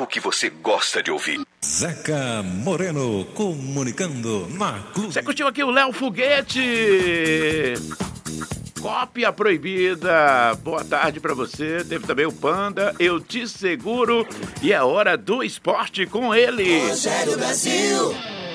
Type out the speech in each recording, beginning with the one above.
que você gosta de ouvir. Zeca Moreno, comunicando na Clube. Você curtiu aqui o Léo Foguete? Cópia proibida. Boa tarde pra você. Teve também o Panda, Eu Te Seguro. E é hora do esporte com ele. Rogério Brasil.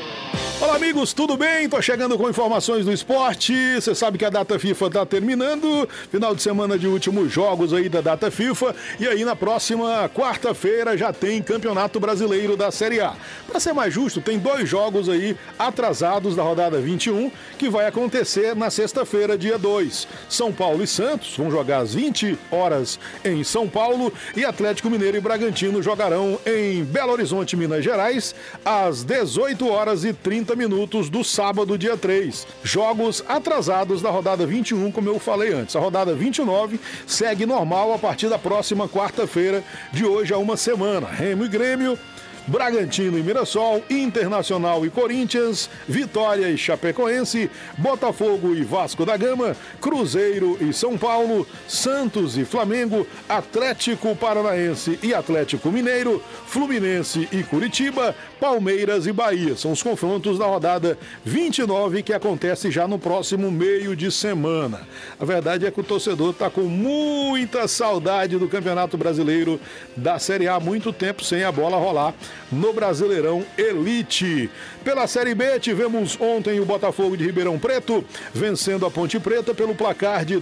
Olá amigos, tudo bem? Tô chegando com informações do esporte. Você sabe que a data FIFA tá terminando, final de semana de últimos jogos aí da data FIFA, e aí na próxima quarta-feira já tem Campeonato Brasileiro da Série A. Para ser mais justo, tem 2 jogos aí atrasados da rodada 21, que vai acontecer na sexta-feira, dia 2. São Paulo e Santos vão jogar às 20 horas em São Paulo, e Atlético Mineiro e Bragantino jogarão em Belo Horizonte, Minas Gerais, às 18 horas e 30 minutos do sábado, dia 3. Jogos atrasados da rodada 21, como eu falei antes. A rodada 29 segue normal a partir da próxima quarta-feira, de hoje a uma semana. Remo e Grêmio, Bragantino e Mirassol, Internacional e Corinthians, Vitória e Chapecoense, Botafogo e Vasco da Gama, Cruzeiro e São Paulo, Santos e Flamengo, Atlético Paranaense e Atlético Mineiro, Fluminense e Curitiba, Palmeiras e Bahia. São os confrontos da rodada 29, que acontece já no próximo meio de semana. A verdade é que o torcedor está com muita saudade do Campeonato Brasileiro da Série A, há muito tempo sem a bola rolar no Brasileirão Elite. Pela Série B, tivemos ontem o Botafogo de Ribeirão Preto vencendo a Ponte Preta pelo placar de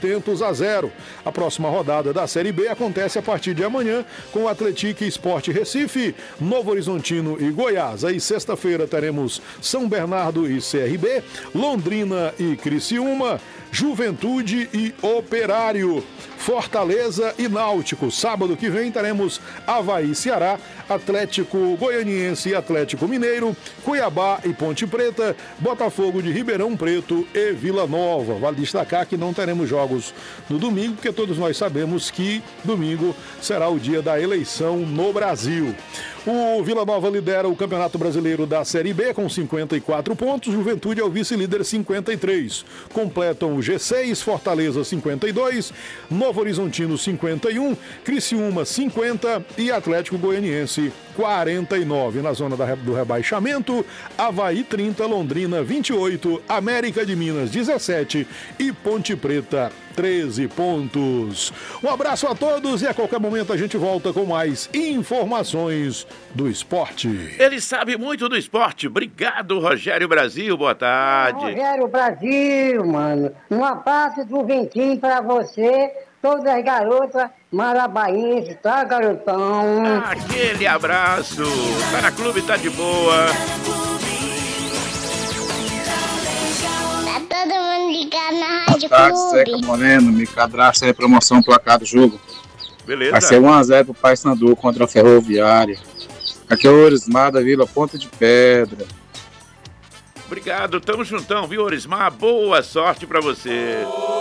2-0. A próxima rodada da Série B acontece a partir de amanhã com o Atlético Sport Recife, Novo Horizontino e Goiás. Aí sexta-feira teremos São Bernardo e CRB, Londrina e Criciúma, Juventude e Operário, Fortaleza e Náutico. Sábado que vem teremos Avaí e Ceará, Atlético Goianiense e Atlético Mineiro, Cuiabá e Ponte Preta, Botafogo de Ribeirão Preto e Vila Nova. Vale destacar que não teremos jogos no domingo, porque todos nós sabemos que domingo será o dia da eleição no Brasil. O Vila Nova lidera o Campeonato Brasileiro da Série B com 54 pontos, Juventude é o vice-líder 53. Completam o G6, Fortaleza 52, Novo Horizontino 51, Criciúma 50 e Atlético Goianiense 49. Na zona do rebaixamento, Avaí 30, Londrina 28, América de Minas 17 e Ponte Preta 13 pontos. Um abraço a todos e a qualquer momento a gente volta com mais informações do esporte. Ele sabe muito do esporte. Obrigado, Rogério Brasil. Boa tarde. Rogério Brasil, mano. Um abraço do Ventinho pra você, todas as garotas marabaenses, tá, garotão? Aquele abraço. Tá na clube, tá de boa. Todo mundo ligado na Rádio Boa tarde, Clube. Zeca Moreno, me cadastra aí, promoção placar do jogo. Beleza. Vai ser 1-0 pro Paysandu contra a Ferroviária. Aqui é o Orismar da Vila Ponta de Pedra. Obrigado, tamo juntão, viu, Orismar? Boa sorte pra você.